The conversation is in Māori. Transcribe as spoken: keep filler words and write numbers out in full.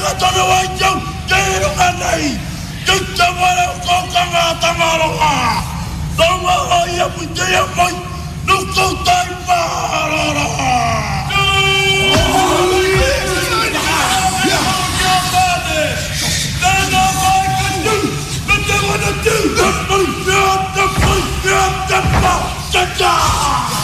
ka tona wa jau ke ro anai ke te wala ko ka nga ta ngaro a Toma o ia putea mai no ko